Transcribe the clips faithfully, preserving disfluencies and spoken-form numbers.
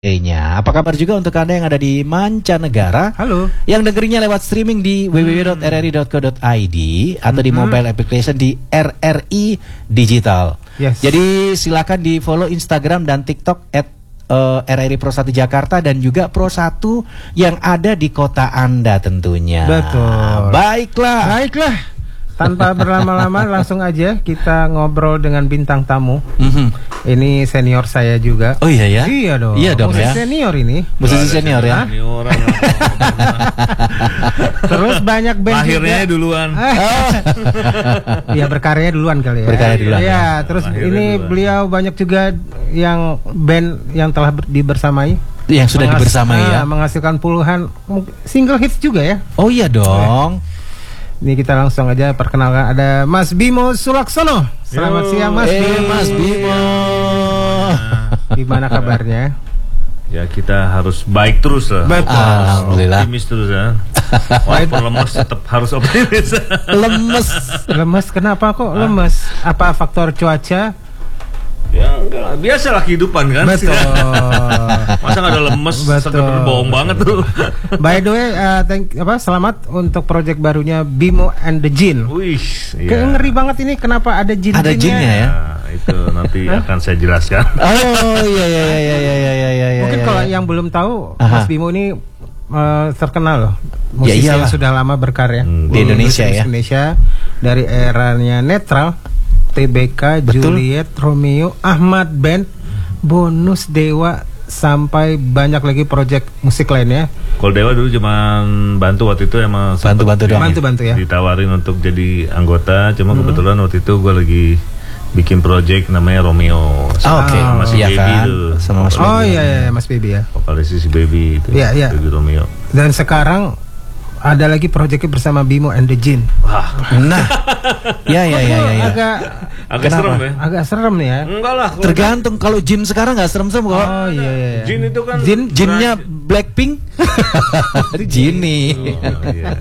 nya. Apa kabar juga untuk Anda yang ada di mancanegara? Halo. Yang dengerinnya lewat streaming di w w w dot r r i dot co dot i d atau di mobile application di R R I Digital. Yes. Jadi silakan di follow Instagram dan TikTok at uh, R R I Pro satu Jakarta dan juga Pro satu yang ada di kota Anda tentunya. Betul. Baiklah. Baiklah. Tanpa berlama-lama langsung aja kita ngobrol dengan bintang tamu. Mm-hmm. Ini senior saya juga. Oh iya ya? Iya dong. Iya dong musisi ya. senior ini. Musisi senior ya. Senior, Terus banyak band lahirnya juga. duluan. Ya berkarya duluan kali ya. Berkarya duluan. Ya, terus Lahirnya ini duluan. beliau banyak juga yang band yang telah ber- dibersamai. Yang sudah Menghas- dibersamai ya. ah, menghasilkan puluhan single hits juga ya. Oh iya dong. Ini kita langsung aja perkenalkan, ada Mas Bimo Sulaksono. Selamat Yo. siang Mas Eh Bimo. Mas Bimo. Gimana kabarnya? Ya kita harus baik terus lah. Betul. Alhamdulillah. Optimis terus ya. Walaupun lemes tetap harus optimis. Lemes. Lemes kenapa kok lemes? Apa faktor cuaca? Ya enggak, biasalah kehidupan kan. Betul. Masa nggak ada lemes, Betul. bener bohong banget tuh. By the way, uh, thank, apa selamat untuk project barunya Bimo and the Jin. Wih, Kayak ngeri banget ini, kenapa ada jin? Ada jinnya ya? Nah, itu nanti akan saya jelaskan. Oh iya iya iya iya iya iya iya iya. Mungkin iya, kalau iya. yang belum tahu, Aha. Mas Bimo ini uh, terkenal loh. Ya Musisi yang iyalah. sudah lama berkarya Hmm, di Indonesia Musisi ya. Indonesia dari eranya netral, T B K, Betul. Juliet, Romeo, Ahmad Band, Bonus Dewa, sampai banyak lagi proyek musik lainnya. Kalau Dewa dulu cuman bantu waktu itu emang sempet Bantu-bantu doang. di- Bantu-bantu ya. ditawarin untuk jadi anggota, cuma kebetulan waktu itu gue lagi bikin project namanya Romeo Ah, oke. sama si Iya Baby kan? tuh. Sama Mas Oh iya, iya Mas Baby ya. Vokalis si Baby itu. Iya, iya. Baby Romeo. Dan sekarang ada lagi proyeknya bersama Bimo and the Jin. Wah, Nah. Ya ya ya ya ya. Agak agak Kenapa? serem ya. agak serem nih ya. Enggak lah. kalau- Tergantung, kalau jin sekarang nggak serem-serem kok. Oh iya iya. iya. Jin itu kan Jin Jinnya Blackpink. Jinny. Oh, iya.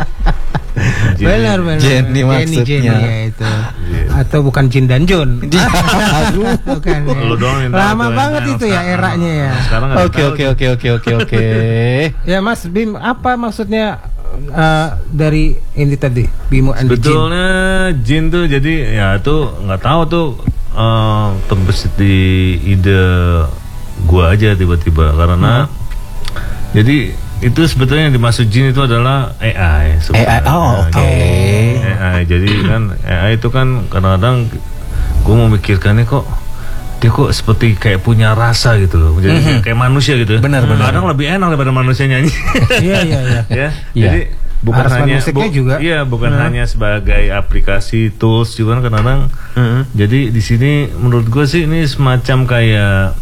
Jin. Benar benar. Jenny Jenny, maksudnya. Jenny ya itu. Iya. Atau bukan Jin dan Jun. Aduh. Bukan. Ya. Lu doang yang tahu Lama tuh, banget yang itu ya sekarang. eranya ya. Sekarang nggak Oke tahu oke tuh. oke oke oke oke. Ya Mas Bim, apa maksudnya uh, dari ini tadi Bimo and the Jin? Sebetulnya Jin tuh jadi ya itu nggak tahu tuh eh, terbesit di ide gua aja tiba-tiba karena jadi itu sebetulnya yang dimaksud Jin itu adalah A I. A I, sebenarnya. oh, oke. Jadi, A I jadi kan A I itu kan kadang-kadang gua mau mikirkannya kok dia kok seperti kayak punya rasa gitu loh. Jadi kayak manusia gitu. Benar, benar. Kadang lebih enak daripada manusia nyanyi. Iya iya iya. Ya. Iya. Jadi bukan Aransemen hanya musiknya juga. Iya, bukan Hmm. hanya sebagai aplikasi tools juga kan kadang-kadang. Jadi di sini menurut gue sih ini semacam kayak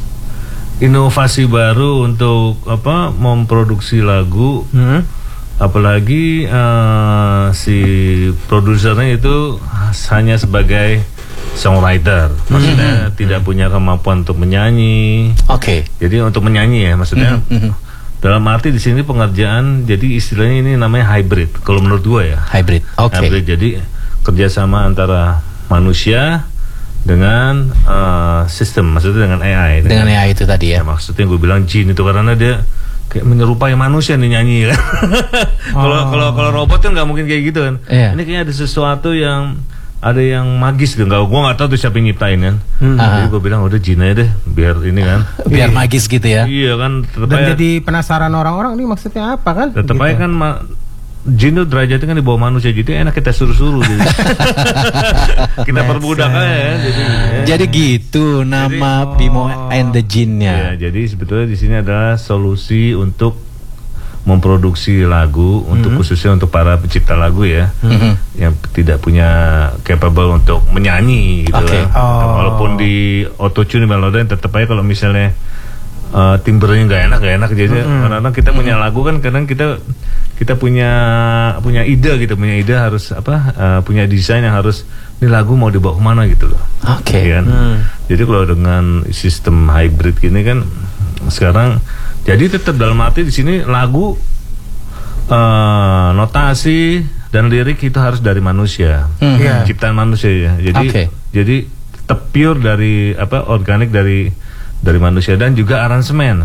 inovasi baru untuk apa memproduksi lagu. Hmm. Apalagi eh, si produsernya itu hanya sebagai songwriter, maksudnya tidak punya kemampuan untuk menyanyi. Oke. Jadi untuk menyanyi ya maksudnya. Dalam arti di sini pengerjaan jadi istilahnya ini namanya hybrid. Kalau menurut gue ya. Hybrid. Oke. Hybrid jadi kerjasama antara manusia dengan eh, sistem, maksudnya dengan A I. Dengan A I itu tadi Ya, ya. maksudnya gue bilang jin itu karena dia kayak menyerupai manusia nih nyanyi kan. Kalau kalau kalau robot kan nggak mungkin kayak gitu kan. Iya. Ini kayaknya ada sesuatu yang ada yang magis gitu. Nggak, gue nggak tahu tuh siapa yang nyiptain kan. Jadi gue bilang udah jin aja deh, biar ini kan. Biar magis gitu ya. Iya kan, tetep Dan aja, jadi penasaran orang-orang ini maksudnya apa kan? tetep Gitu. aja kan ma- jin tuh derajatnya kan di bawah manusia, jadi enak kita suruh-suruh jadi. Kita perbudak aja ya. Jadi, ya. Jadi gitu nama Bimo and the Ya, Jin-nya. jadi sebetulnya di sini adalah solusi untuk memproduksi lagu untuk khususnya untuk para pencipta lagu ya, yang tidak punya capable untuk menyanyi gitu Oke. lah. Oh. Walaupun di auto tune melodi tetap aja kalau misalnya uh, timbrenya nggak enak nggak enak jadi karena kita punya lagu kan kadang kita kita punya punya ide gitu, punya ide harus apa uh, punya desain yang harus ini lagu mau dibawa kemana gitu loh. Oke. Iya kan? Jadi kalau dengan sistem hybrid gini kan sekarang jadi tetap dalam arti di sini lagu uh, notasi dan lirik itu harus dari manusia, Hmm. Iya. ciptaan manusia ya. Jadi Oke. jadi tetap pure dari apa organik dari dari manusia dan juga aransemen.